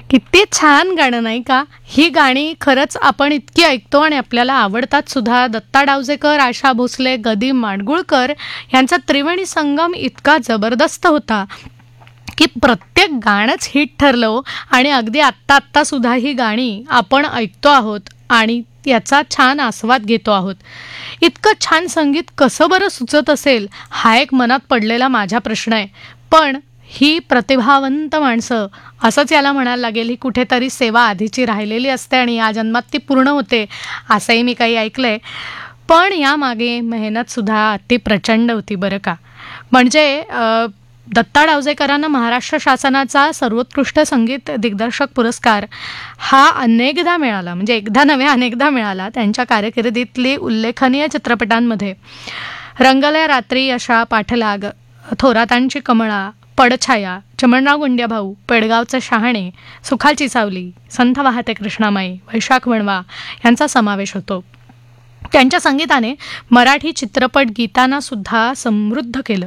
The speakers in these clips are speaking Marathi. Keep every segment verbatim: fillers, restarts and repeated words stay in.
किती छान गाणं नाही का? ही गाणी खरंच आपण इतकी ऐकतो आणि आपल्याला आवडतात सुद्धा. दत्ता डावजेकर, आशा भोसले, गदिम माडगुळकर यांचा त्रिवेणी संगम इतका जबरदस्त होता की प्रत्येक गाणंच हिट ठरलं आणि अगदी आत्ता आत्ता सुद्धा ही गाणी आपण ऐकतो आहोत आणि याचा छान आस्वाद घेतो आहोत. इतकं छान संगीत कसं बरं सुचत असेल हा एक मनात पडलेला माझा प्रश्न आहे. पण ही प्रतिभावंत माणसं, असंच याला म्हणायला लागेल, ही कुठेतरी सेवा आधीची राहिलेली असते आणि या जन्मात ती पूर्ण होते असंही मी काही ऐकलंय. पण यामागे मेहनतसुद्धा अति प्रचंड होती बरं का. म्हणजे दत्ता डावजेकरांना महाराष्ट्र शासनाचा सर्वोत्कृष्ट संगीत दिग्दर्शक पुरस्कार हा अनेकदा मिळाला, म्हणजे एकदा नव्हे अनेकदा मिळाला. त्यांच्या कारकिर्दीतली उल्लेखनीय चित्रपटांमध्ये रंगल्या रात्री, अशा पाठलाग, थोरातांची कमळा, पडछाया, चमनराव गुंड्याभाऊ, पेडगावचे शहाणे, सुखाची सावली, संथ वाहते कृष्णामाई, वैशाख वणवा यांचा समावेश होतो. त्यांच्या संगीताने मराठी चित्रपट गीतांना सुद्धा समृद्ध केलं.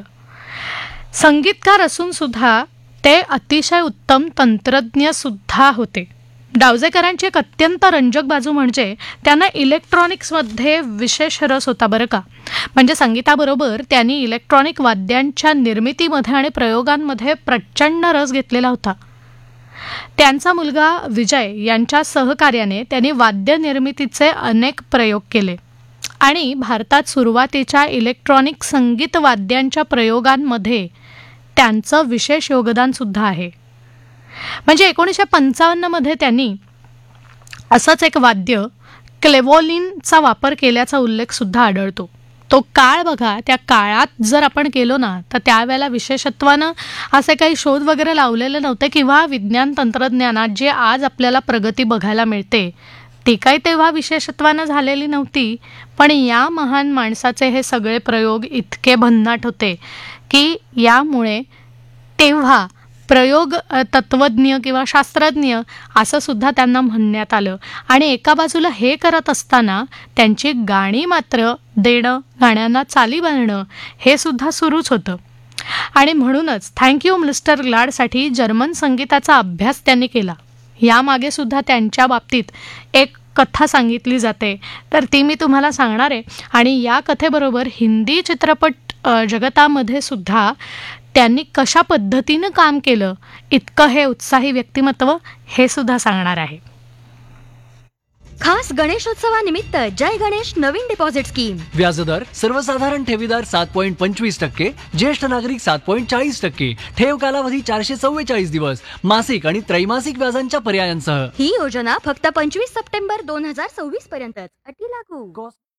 संगीतकार असून सुद्धा ते अतिशय उत्तम तंत्रज्ञ सुद्धा होते. डावजेकरांची एक अत्यंत रंजक बाजू म्हणजे त्यांना इलेक्ट्रॉनिक्समध्ये विशेष रस होता बरं का. म्हणजे संगीताबरोबर त्यांनी इलेक्ट्रॉनिक वाद्यांच्या निर्मितीमध्ये आणि प्रयोगांमध्ये प्रचंड रस घेतलेला होता. त्यांचा मुलगा विजय यांच्या सहकार्याने त्यांनी वाद्य निर्मितीचे अनेक प्रयोग केले आणि भारतात सुरुवातीच्या इलेक्ट्रॉनिक संगीत वाद्यांच्या प्रयोगांमध्ये त्यांचं विशेष योगदान सुद्धा आहे. म्हणजे एकोणीसशे पंचावन्नमध्ये त्यांनी असंच एक वाद्य क्लेव्होलिनचा वापर केल्याचा उल्लेख सुद्धा आढळतो. तो काळ बघा, त्या काळात जर आपण केलो ना तर त्यावेळेला विशेषत्वानं असे काही शोध वगैरे लावलेले नव्हते किंवा विज्ञान तंत्रज्ञानात जे आज आपल्याला प्रगती बघायला मिळते ती काही तेव्हा विशेषत्वानं झालेली नव्हती. पण या महान माणसाचे हे सगळे प्रयोग इतके भन्नाट होते की यामुळे तेव्हा प्रयोग तत्वज्ञ किंवा शास्त्रज्ञ असं सुद्धा त्यांना म्हणण्यात आलं. आणि एका बाजूला हे करत असताना त्यांची गाणी मात्र देणं, गाण्यांना चाली बांधणं हे सुद्धा सुरूच होतं. आणि म्हणूनच थँक्यू मिस्टर ग्लाडसाठी जर्मन संगीताचा अभ्यास त्यांनी केला. यामागे सुद्धा त्यांच्या बाबतीत एक कथा सांगितली जाते, तर ती मी तुम्हाला सांगणार आहे. आणि या कथेबरोबर हिंदी चित्रपट जगतामध्ये सुद्धा त्यांनी कशा पद्धतीनं काम केलं इतकं हे उत्साही व्यक्तिमत्व हे सुद्धा सांगणार आहे. खास गणेशोत्सवानिमित्त जय गणेश नवीन डिपॉझिट स्कीम. व्याजदर सर्वसाधारण ठेवीदार सात पॉईंट पंचवीस टक्के, ज्येष्ठ नागरिक सात पॉईंट चाळीस टक्के, ठेव कालावधी चारशे चव्वेचाळीस दिवस, मासिक आणि त्रैमासिक व्याजांच्या पर्यायांसह. ही योजना फक्त पंचवीस सप्टेंबर दोन हजार सव्वीस पर्यंत अटी लागू.